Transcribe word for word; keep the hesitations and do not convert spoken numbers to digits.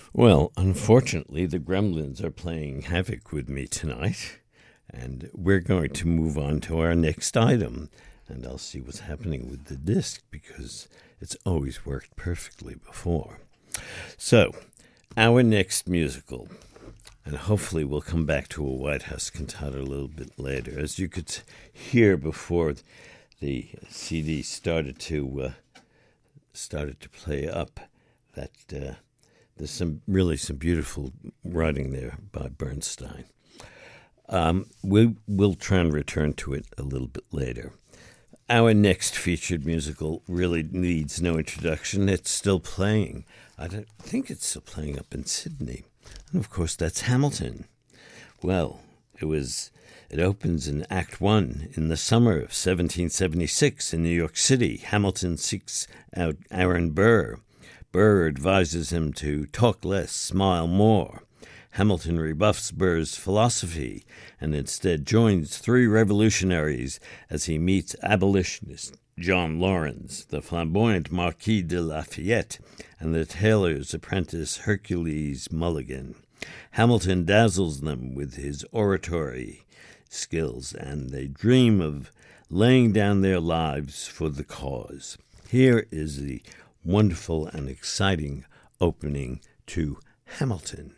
Well, unfortunately, the Gremlins are playing havoc with me tonight, and we're going to move on to our next item, and I'll see what's happening with the disc because it's always worked perfectly before. So, our next musical, and hopefully we'll come back to a White House cantata a little bit later. As you could hear before the C D started to uh, started to play up, that uh, there's some really some beautiful writing there by Bernstein. Um, we will try and return to it a little bit later. Our next featured musical really needs no introduction. It's still playing. I don't think it's still playing up in Sydney. And, of course, that's Hamilton. Well, it was. It opens in Act One in the summer of seventeen seventy-six in New York City. Hamilton seeks out Aaron Burr. Burr advises him to talk less, smile more. Hamilton rebuffs Burr's philosophy and instead joins three revolutionaries as he meets abolitionist John Laurens, the flamboyant Marquis de Lafayette, and the tailor's apprentice Hercules Mulligan. Hamilton dazzles them with his oratory skills, and they dream of laying down their lives for the cause. Here is the wonderful and exciting opening to Hamilton.